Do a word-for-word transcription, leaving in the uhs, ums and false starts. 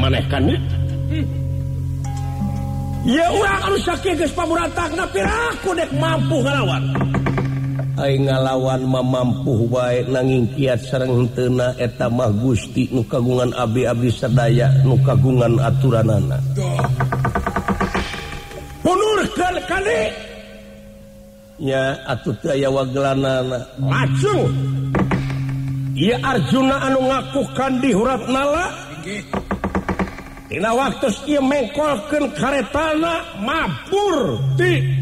manehkan ya urang anu sakieu geus pamurantakna piraku dek mampu ngalawan aing ngalawan mah mampu wae nanging kiat sareng henteu eta mah Gusti nu kagungan abdi-abdi sadaya nu kagungan aturanana punurkeun kali nya atuh teu aya wagelanana lajeng ieu Arjuna anu ngakukan di Huratnala dina waktu ieu mengkolkeun karetana mabur ti